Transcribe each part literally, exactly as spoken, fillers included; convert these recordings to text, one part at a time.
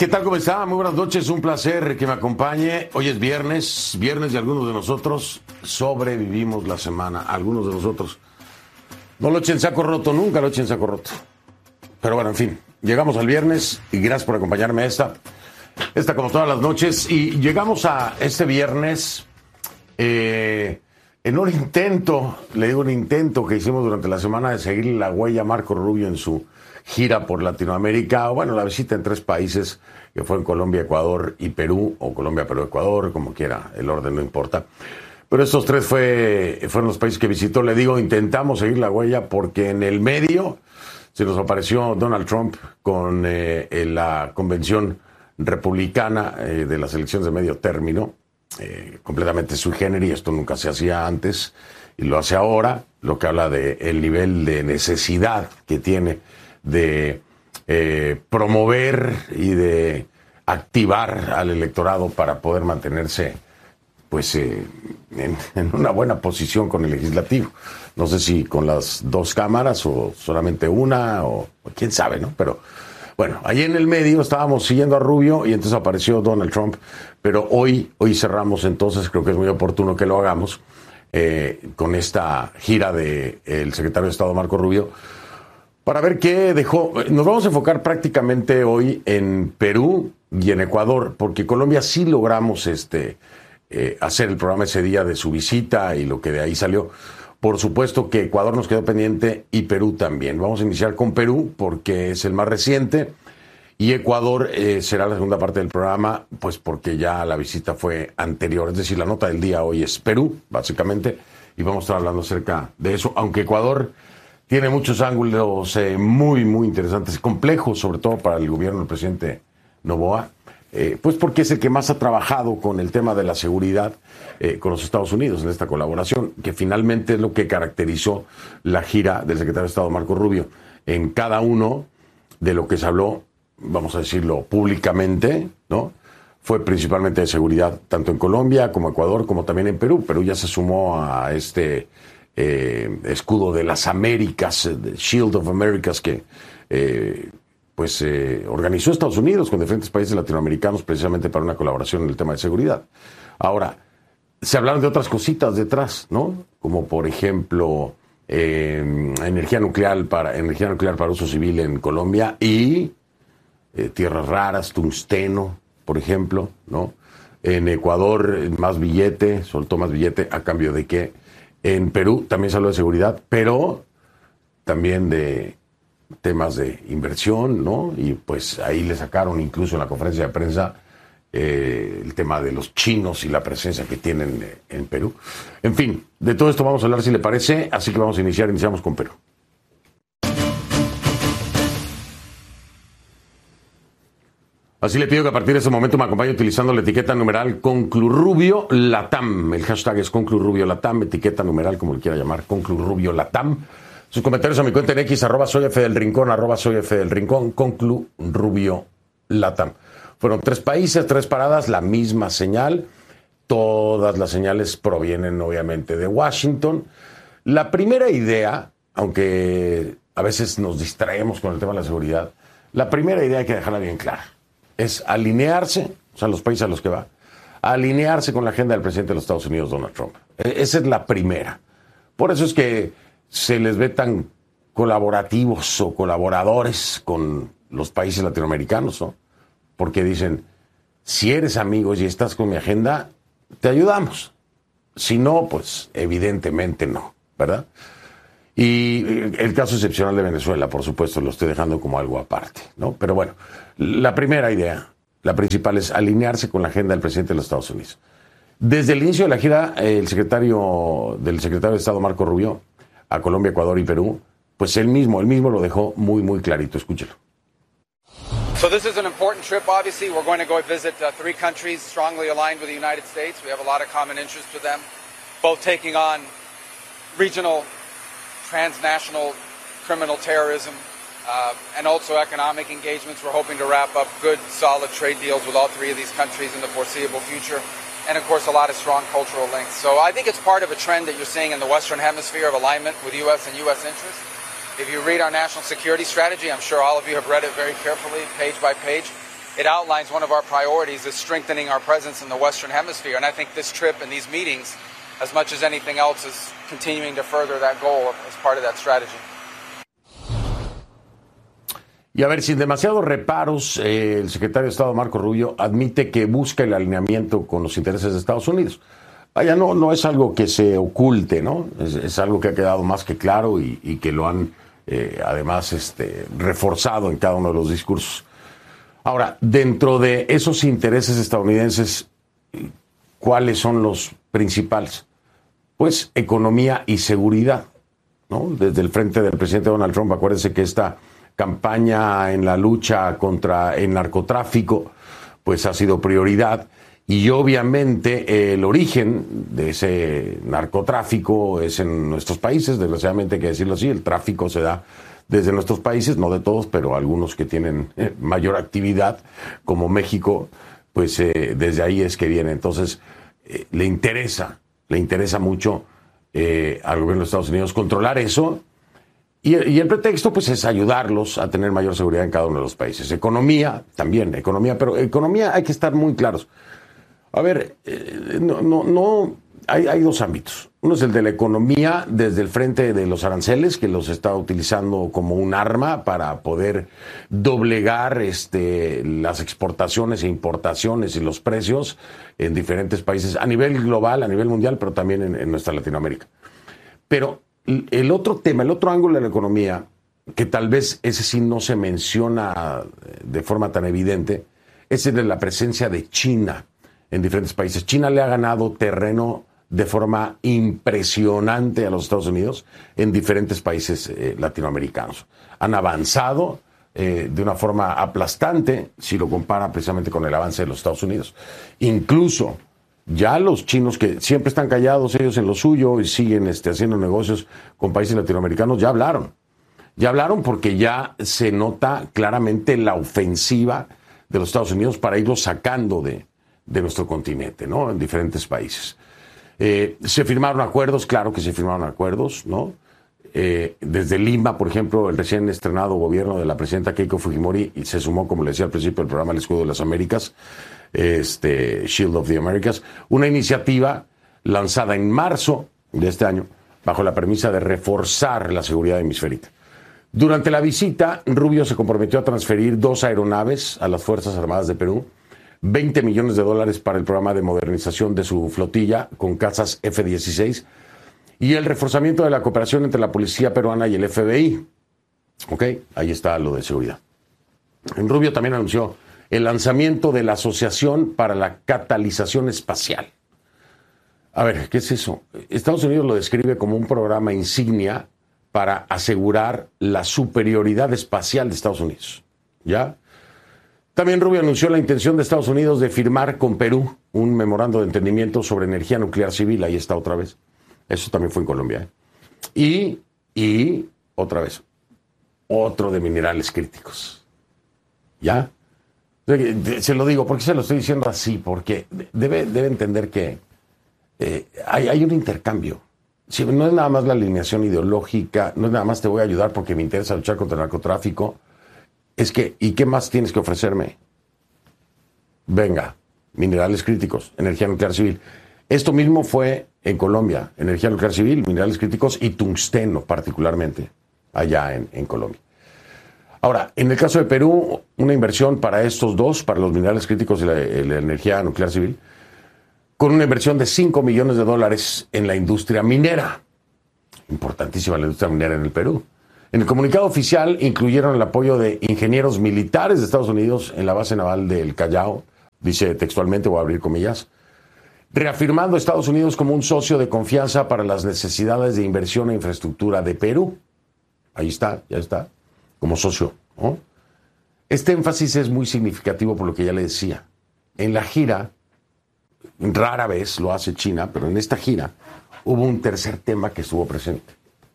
¿Qué tal? ¿Cómo está? Muy buenas noches, un placer que me acompañe. Hoy es viernes, viernes de algunos de nosotros sobrevivimos la semana, algunos de nosotros. No lo echen saco roto, nunca lo echen saco roto. Pero bueno, en fin, llegamos al viernes y gracias por acompañarme a esta, esta como todas las noches. Y llegamos a este viernes eh, en un intento, le digo un intento que hicimos durante la semana de seguir la huella a Marco Rubio en su gira por Latinoamérica, o bueno, la visita en tres países, que fue en Colombia, Ecuador y Perú, o Colombia, Perú, Ecuador, como quiera, el orden no importa. Pero estos tres fue, fueron los países que visitó. Le digo, intentamos seguir la huella porque en el medio se nos apareció Donald Trump con eh, la convención republicana eh, de las elecciones de medio término, eh, completamente sui generis, esto nunca se hacía antes y lo hace ahora, lo que habla del nivel de necesidad que tiene de eh, promover y de activar al electorado para poder mantenerse pues eh, en, en una buena posición con el legislativo. No sé si con las dos cámaras o solamente una o, o quién sabe, ¿no? Pero bueno, ahí en el medio estábamos siguiendo a Rubio y entonces apareció Donald Trump, pero hoy, hoy cerramos, entonces creo que es muy oportuno que lo hagamos eh, con esta gira del de secretario de Estado Marco Rubio, para ver qué dejó. Nos vamos a enfocar prácticamente hoy en Perú y en Ecuador, porque Colombia sí logramos este, eh, hacer el programa ese día de su visita y lo que de ahí salió. Por supuesto que Ecuador nos quedó pendiente y Perú también. Vamos a iniciar con Perú porque es el más reciente y Ecuador eh, será la segunda parte del programa, pues porque ya la visita fue anterior. Es decir, la nota del día hoy es Perú, básicamente, y vamos a estar hablando acerca de eso, aunque Ecuador tiene muchos ángulos eh, muy, muy interesantes, complejos, sobre todo para el gobierno del presidente Noboa, eh, pues porque es el que más ha trabajado con el tema de la seguridad eh, con los Estados Unidos en esta colaboración, que finalmente es lo que caracterizó la gira del secretario de Estado Marco Rubio. En cada uno de lo que se habló, vamos a decirlo públicamente, ¿no?, fue principalmente de seguridad, tanto en Colombia como Ecuador, como también en Perú. Perú ya se sumó a este Eh, escudo de las Américas, eh, Shield of Americas, que eh, pues eh, organizó Estados Unidos con diferentes países latinoamericanos precisamente para una colaboración en el tema de seguridad. Ahora, se hablaron de otras cositas detrás, ¿no? Como por ejemplo eh, energía nuclear para energía nuclear para uso civil en Colombia y eh, tierras raras, tungsteno, por ejemplo, ¿no? En Ecuador más billete, soltó más billete a cambio de que en Perú también se habló de seguridad, pero también de temas de inversión, ¿no? Y pues ahí le sacaron incluso en la conferencia de prensa eh, el tema de los chinos y la presencia que tienen en Perú. En fin, de todo esto vamos a hablar si le parece, así que vamos a iniciar, iniciamos con Perú. Así le pido que a partir de ese momento me acompañe utilizando la etiqueta numeral Conclurrubio Latam. El hashtag es Conclurrubio Latam, etiqueta numeral, como le quiera llamar, Conclurrubio Latam. Sus comentarios a mi cuenta en X, arroba soy F del Rincón, arroba soy F del Rincón, Conclurrubio Latam. Fueron tres países, tres paradas, la misma señal. Todas las señales provienen obviamente de Washington. La primera idea, aunque a veces nos distraemos con el tema de la seguridad, la primera idea hay que dejarla bien clara. Es alinearse, o sea, los países a los que va, alinearse con la agenda del presidente de los Estados Unidos, Donald Trump. Esa es la primera. Por eso es que se les ve tan colaborativos o colaboradores con los países latinoamericanos, ¿no? Porque dicen, si eres amigos y estás con mi agenda, te ayudamos. Si no, pues evidentemente no, ¿verdad? Y el caso excepcional de Venezuela, por supuesto, lo estoy dejando como algo aparte, ¿no? Pero bueno, la primera idea, la principal, es alinearse con la agenda del presidente de los Estados Unidos. Desde el inicio de la gira, el secretario del secretario de Estado Marco Rubio a Colombia, Ecuador y Perú, pues él mismo, él mismo lo dejó muy, muy clarito. Escúchelo. So this is an important trip, obviously. We're going to go visit uh, three countries strongly aligned with the United States. We have a lot of common interests with them, both taking on regional transnational criminal terrorism, uh, and also economic engagements. We're hoping to wrap up good, solid trade deals with all three of these countries in the foreseeable future. And, of course, a lot of strong cultural links. So I think it's part of a trend that you're seeing in the Western Hemisphere of alignment with U S and U S interests. If you read our national security strategy, I'm sure all of you have read it very carefully, page by page. it outlines one of our priorities is strengthening our presence in the Western Hemisphere. And I think this trip and these meetings, as much as anything else, is continuing to further that goal as part of that strategy. Y a ver, sin demasiados reparos, eh, el secretario de Estado Marco Rubio admite que busca el alineamiento con los intereses de Estados Unidos. Vaya, no, no es algo que se oculte, ¿no? Es, es algo que ha quedado más que claro y, y que lo han, eh, además, este, reforzado en cada uno de los discursos. Ahora, dentro de esos intereses estadounidenses, ¿cuáles son los principales? Pues economía y seguridad, ¿no? Desde el frente del presidente Donald Trump, acuérdense que esta campaña en la lucha contra el narcotráfico, pues ha sido prioridad. Y obviamente el origen de ese narcotráfico es en nuestros países, desgraciadamente hay que decirlo así, el tráfico se da desde nuestros países, no de todos, pero algunos que tienen eh, mayor actividad, como México, pues eh, desde ahí es que viene. Entonces, eh, le interesa, le interesa mucho eh, al gobierno de Estados Unidos controlar eso. Y, y el pretexto, pues, es ayudarlos a tener mayor seguridad en cada uno de los países. Economía, también, economía, pero economía hay que estar muy claros. A ver, eh, no, no, no hay, hay dos ámbitos. Uno es el de la economía desde el frente de los aranceles, que los está utilizando como un arma para poder doblegar este, las exportaciones e importaciones y los precios en diferentes países, a nivel global, a nivel mundial, pero también en, en nuestra Latinoamérica. Pero el otro tema, el otro ángulo de la economía, que tal vez ese sí no se menciona de forma tan evidente, es el de la presencia de China en diferentes países. China le ha ganado terreno de forma impresionante a los Estados Unidos en diferentes países eh, latinoamericanos. Han avanzado eh, de una forma aplastante si lo compara precisamente con el avance de los Estados Unidos. Incluso ya los chinos, que siempre están callados ellos en lo suyo y siguen este, haciendo negocios con países latinoamericanos, ya hablaron. Ya hablaron porque ya se nota claramente la ofensiva de los Estados Unidos para irlos sacando de, de nuestro continente, ¿no? En diferentes países. Eh, se firmaron acuerdos, claro que se firmaron acuerdos, ¿no? Eh, desde Lima, por ejemplo, el recién estrenado gobierno de la presidenta Keiko Fujimori y se sumó, como le decía al principio, el programa El Escudo de las Américas, este Shield of the Americas, una iniciativa lanzada en marzo de este año bajo la premisa de reforzar la seguridad hemisférica. Durante la visita, Rubio se comprometió a transferir dos aeronaves a las Fuerzas Armadas de Perú, veinte millones de dólares para el programa de modernización de su flotilla con cazas F dieciséis y el reforzamiento de la cooperación entre la policía peruana y el F B I. Ok, ahí está lo de seguridad. Rubio también anunció el lanzamiento de la Asociación para la Catalización Espacial. A ver, ¿qué es eso? Estados Unidos lo describe como un programa insignia para asegurar la superioridad espacial de Estados Unidos. ¿Ya? También Rubio anunció la intención de Estados Unidos de firmar con Perú un memorando de entendimiento sobre energía nuclear civil. Ahí está otra vez. Eso también fue en Colombia. ¿eh? Y, y, otra vez, otro de minerales críticos. ¿Ya? Se lo digo, ¿por qué se lo estoy diciendo así? Porque debe, debe entender que eh, hay, hay un intercambio. Si no es nada más la alineación ideológica, no es nada más te voy a ayudar porque me interesa luchar contra el narcotráfico, es que, ¿y qué más tienes que ofrecerme? Venga, minerales críticos, energía nuclear civil. Esto mismo fue en Colombia, energía nuclear civil, minerales críticos y tungsteno particularmente, allá en, en Colombia. Ahora, en el caso de Perú, una inversión para estos dos, para los minerales críticos y la, la energía nuclear civil, con una inversión de cinco millones de dólares en la industria minera. Importantísima la industria minera en el Perú. En el comunicado oficial incluyeron el apoyo de ingenieros militares de Estados Unidos en la base naval del Callao, dice textualmente, voy a abrir comillas, reafirmando a Estados Unidos como un socio de confianza para las necesidades de inversión e infraestructura de Perú. Ahí está, ya está. Como socio, ¿no? Este énfasis es muy significativo por lo que ya le decía. En la gira, rara vez lo hace China, pero en esta gira hubo un tercer tema que estuvo presente.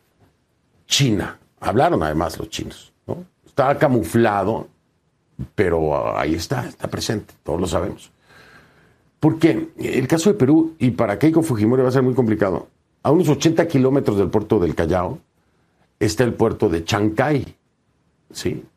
China. Hablaron además los chinos, ¿no? Está camuflado, pero ahí está, está presente, todos lo sabemos. Porque el caso de Perú, y para Keiko Fujimori va a ser muy complicado, a unos ochenta kilómetros del puerto del Callao está el puerto de Chancay. Sí,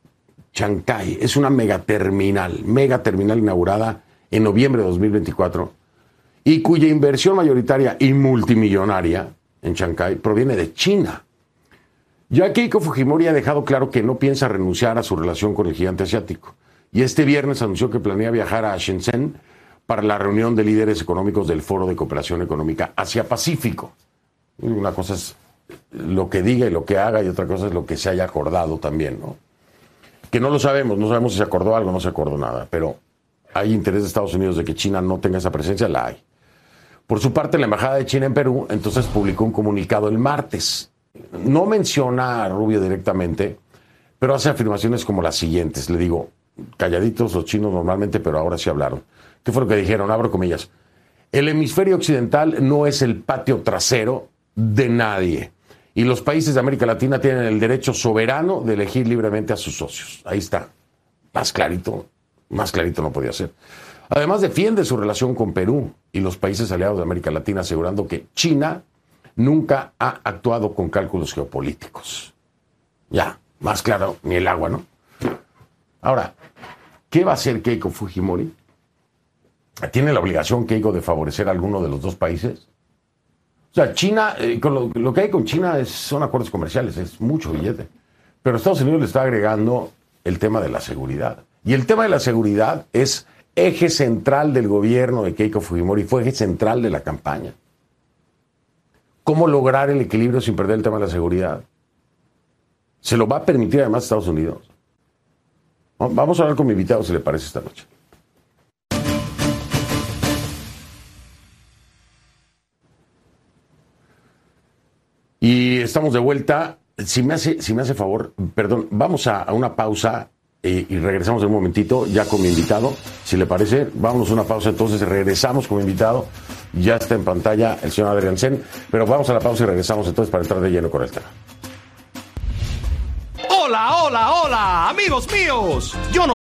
Chancay es una megaterminal, megaterminal inaugurada en noviembre de dos mil veinticuatro y cuya inversión mayoritaria y multimillonaria en Chancay proviene de China. Ya Keiko Fujimori ha dejado claro que no piensa renunciar a su relación con el gigante asiático y este viernes anunció que planea viajar a Shenzhen para la reunión de líderes económicos del Foro de Cooperación Económica Asia-Pacífico. Una cosa es lo que diga y lo que haga y otra cosa es lo que se haya acordado también, ¿no? Que no lo sabemos, no sabemos si se acordó algo, no se acordó nada, pero hay interés de Estados Unidos de que China no tenga esa presencia, la hay. Por su parte, la Embajada de China en Perú entonces publicó un comunicado el martes. No menciona a Rubio directamente, pero hace afirmaciones como las siguientes. Le digo, calladitos los chinos normalmente, pero ahora sí hablaron. ¿Qué fue lo que dijeron? Abro comillas. El hemisferio occidental no es el patio trasero de nadie. Y los países de América Latina tienen el derecho soberano de elegir libremente a sus socios. Ahí está. Más clarito, más clarito no podía ser. Además, defiende su relación con Perú y los países aliados de América Latina, asegurando que China nunca ha actuado con cálculos geopolíticos. Ya, más claro, ni el agua, ¿no? Ahora, ¿qué va a hacer Keiko Fujimori? ¿Tiene la obligación Keiko de favorecer a alguno de los dos países? O sea, China, eh, con lo, lo que hay con China es, son acuerdos comerciales, es mucho billete. Pero Estados Unidos le está agregando el tema de la seguridad. Y el tema de la seguridad es eje central del gobierno de Keiko Fujimori, fue eje central de la campaña. ¿Cómo lograr el equilibrio sin perder el tema de la seguridad? ¿Se lo va a permitir además Estados Unidos? Vamos a hablar con mi invitado, si le parece, esta noche. Y estamos de vuelta. Si me hace, si me hace favor, perdón, vamos a, a una pausa y, y regresamos en un momentito ya con mi invitado. Si le parece, vámonos a una pausa, entonces regresamos con mi invitado. Ya está en pantalla el señor Adrián Sen, pero vamos a la pausa y regresamos entonces para entrar de lleno con el tema. Hola, hola, hola, amigos míos. Yo no